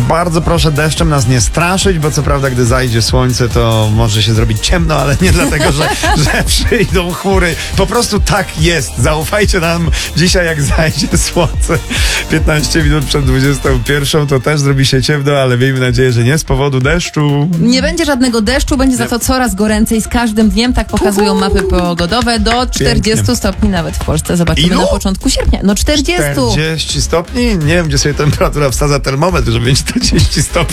Bardzo proszę deszczem nas nie straszyć, bo co prawda, gdy zajdzie słońce, to może się zrobić ciemno, ale nie dlatego, że przyjdą chmury. Po prostu tak jest. Zaufajcie nam. Dzisiaj jak zajdzie słońce 15 minut przed 21, to też zrobi się ciemno, ale miejmy nadzieję, że nie z powodu deszczu. Nie będzie żadnego deszczu, będzie za to coraz goręcej z każdym dniem, tak pokazują mapy pogodowe, do 40 Pięknie. stopni nawet w Polsce. Zobaczymy Ilu? na początku sierpnia. No 40. 40 stopni? Nie wiem, gdzie sobie temperatura wsadza termometr, żeby mieć 40 stopni.